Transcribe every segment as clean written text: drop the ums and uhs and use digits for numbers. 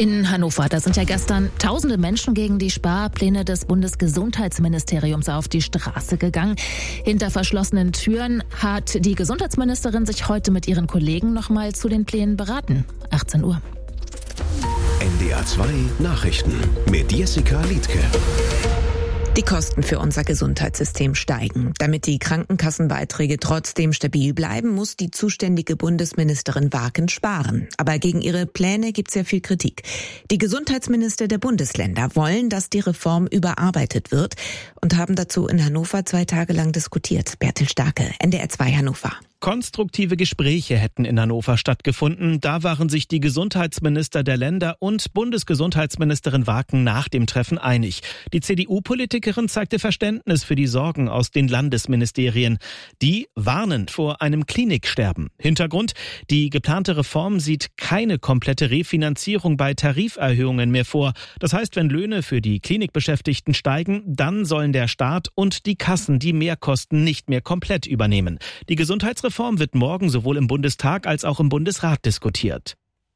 In Hannover, da sind ja gestern tausende Menschen gegen die Sparpläne des Bundesgesundheitsministeriums auf die Straße gegangen. Hinter verschlossenen Türen hat die Gesundheitsministerin sich heute mit ihren Kollegen nochmal zu den Plänen beraten. 18 Uhr. NDR 2 Nachrichten mit Jessica Liedtke. Die Kosten für unser Gesundheitssystem steigen. Damit die Krankenkassenbeiträge trotzdem stabil bleiben, muss die zuständige Bundesministerin Waken sparen. Aber gegen ihre Pläne gibt's ja viel Kritik. Die Gesundheitsminister der Bundesländer wollen, dass die Reform überarbeitet wird und haben dazu in Hannover 2 Tage lang diskutiert. Bertil Starke, NDR 2 Hannover. Konstruktive Gespräche hätten in Hannover stattgefunden. Da waren sich die Gesundheitsminister der Länder und Bundesgesundheitsministerin Waken nach dem Treffen einig. Die CDU-Politikerin zeigte Verständnis für die Sorgen aus den Landesministerien. Die warnen vor einem Kliniksterben. Hintergrund: die geplante Reform sieht keine komplette Refinanzierung bei Tariferhöhungen mehr vor. Das heißt, wenn Löhne für die Klinikbeschäftigten steigen, dann sollen der Staat und die Kassen die Mehrkosten nicht mehr komplett übernehmen. Die Gesundheitsreform wird morgen sowohl im Bundestag als auch im Bundesrat diskutiert.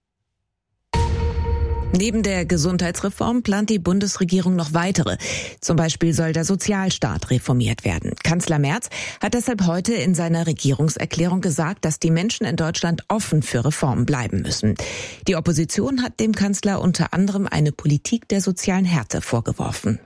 Neben der Gesundheitsreform plant die Bundesregierung noch weitere. Zum Beispiel soll der Sozialstaat reformiert werden. Kanzler Merz hat deshalb heute in seiner Regierungserklärung gesagt, dass die Menschen in Deutschland offen für Reformen bleiben müssen. Die Opposition hat dem Kanzler unter anderem eine Politik der sozialen Härte vorgeworfen.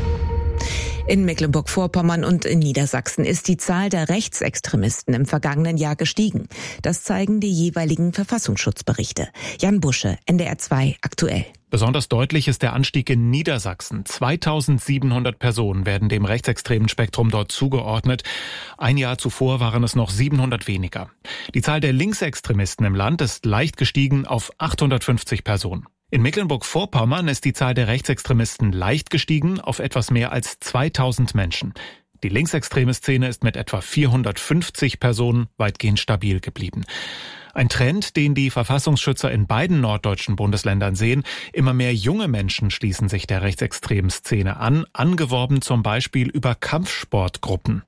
In Mecklenburg-Vorpommern und in Niedersachsen ist die Zahl der Rechtsextremisten im vergangenen Jahr gestiegen. Das zeigen die jeweiligen Verfassungsschutzberichte. Jan Busche, NDR 2 aktuell. Besonders deutlich ist der Anstieg in Niedersachsen. 2700 Personen werden dem rechtsextremen Spektrum dort zugeordnet. Ein Jahr zuvor waren es noch 700 weniger. Die Zahl der Linksextremisten im Land ist leicht gestiegen auf 850 Personen. In Mecklenburg-Vorpommern ist die Zahl der Rechtsextremisten leicht gestiegen auf etwas mehr als 2000 Menschen. Die linksextreme Szene ist mit etwa 450 Personen weitgehend stabil geblieben. Ein Trend, den die Verfassungsschützer in beiden norddeutschen Bundesländern sehen. Immer mehr junge Menschen schließen sich der rechtsextremen Szene an, angeworben zum Beispiel über Kampfsportgruppen.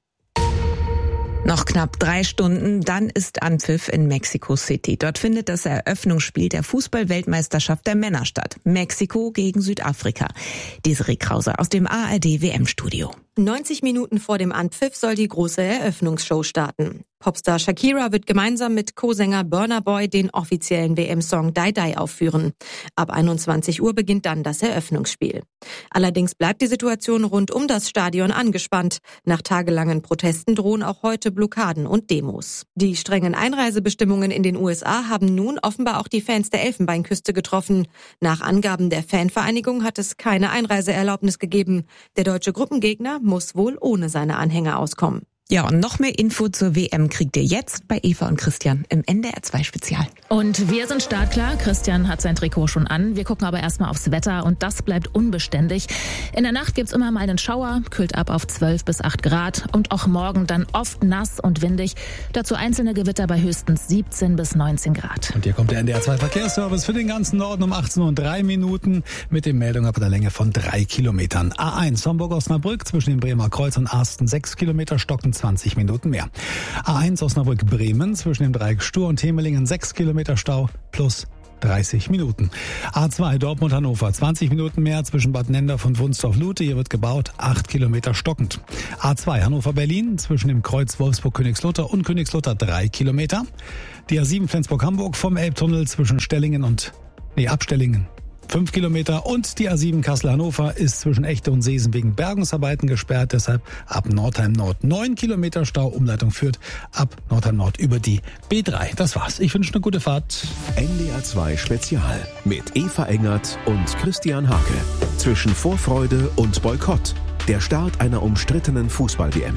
Noch knapp 3 Stunden, dann ist Anpfiff in Mexico City. Dort findet das Eröffnungsspiel der Fußball-Weltmeisterschaft der Männer statt. Mexiko gegen Südafrika. Desiree Krause aus dem ARD-WM-Studio. 90 Minuten vor dem Anpfiff soll die große Eröffnungsshow starten. Popstar Shakira wird gemeinsam mit Co-Sänger Burna Boy den offiziellen WM-Song Die Die aufführen. Ab 21 Uhr beginnt dann das Eröffnungsspiel. Allerdings bleibt die Situation rund um das Stadion angespannt. Nach tagelangen Protesten drohen auch heute Blockaden und Demos. Die strengen Einreisebestimmungen in den USA haben nun offenbar auch die Fans der Elfenbeinküste getroffen. Nach Angaben der Fanvereinigung hat es keine Einreiseerlaubnis gegeben. Der deutsche Gruppengegner muss wohl ohne seine Anhänger auskommen. Ja, und noch mehr Info zur WM kriegt ihr jetzt bei Eva und Christian im NDR 2 Spezial. Und wir sind startklar. Christian hat sein Trikot schon an. Wir gucken aber erstmal aufs Wetter und das bleibt unbeständig. In der Nacht gibt's immer mal einen Schauer, kühlt ab auf 12 bis 8 Grad und auch morgen dann oft nass und windig. Dazu einzelne Gewitter bei höchstens 17 bis 19 Grad. Und hier kommt der NDR 2 Verkehrsservice für den ganzen Norden um 18:03 mit den Meldungen ab einer Länge von 3 Kilometern. A1 Homburg-Osnabrück zwischen dem Bremer Kreuz und Arsten 6 Kilometer, Stocken 20 Minuten mehr. A1 Osnabrück-Bremen zwischen dem Dreieck Stur und Hemelingen 6 Kilometer Stau plus 30 Minuten. A2 Dortmund-Hannover 20 Minuten mehr zwischen Bad Nendorf und Wunstorf-Lute. Hier wird gebaut, 8 Kilometer stockend. A2 Hannover-Berlin zwischen dem Kreuz Wolfsburg-Königslutter und Königslutter 3 Kilometer. Die A7 Flensburg-Hamburg vom Elbtunnel zwischen Abstellingen 5 Kilometer und die A7 Kassel-Hannover ist zwischen Echte und Seesen wegen Bergungsarbeiten gesperrt. Deshalb ab Nordheim Nord 9 Kilometer Stau. Umleitung führt ab Nordheim Nord über die B3. Das war's. Ich wünsche eine gute Fahrt. NDR 2 Spezial mit Eva Engert und Christian Hake. Zwischen Vorfreude und Boykott. Der Start einer umstrittenen Fußball-WM.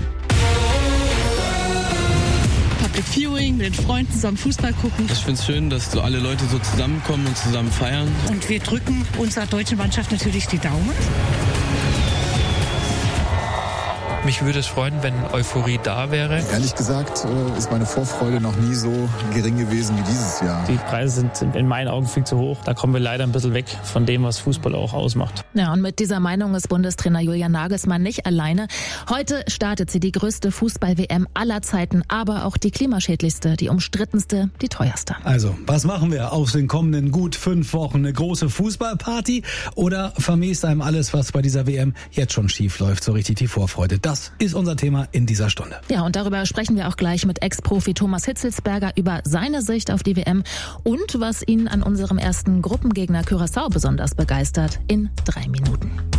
Public Viewing, mit den Freunden zusammen Fußball gucken. Ich finde es schön, dass so alle Leute so zusammenkommen und zusammen feiern. Und wir drücken unserer deutschen Mannschaft natürlich die Daumen. Mich würde es freuen, wenn Euphorie da wäre. Ehrlich gesagt ist meine Vorfreude noch nie so gering gewesen wie dieses Jahr. Die Preise sind in meinen Augen viel zu hoch. Da kommen wir leider ein bisschen weg von dem, was Fußball auch ausmacht. Ja, und mit dieser Meinung ist Bundestrainer Julian Nagelsmann nicht alleine. Heute startet sie die größte Fußball-WM aller Zeiten, aber auch die klimaschädlichste, die umstrittenste, die teuerste. Also, was machen wir aus den kommenden gut 5 Wochen? Eine große Fußballparty oder vermisst einem alles, was bei dieser WM jetzt schon schief läuft, so richtig die Vorfreude? Das ist unser Thema in dieser Stunde. Ja, und darüber sprechen wir auch gleich mit Ex-Profi Thomas Hitzelsberger über seine Sicht auf die WM und was ihn an unserem ersten Gruppengegner Curaçao besonders begeistert in 3 Minuten.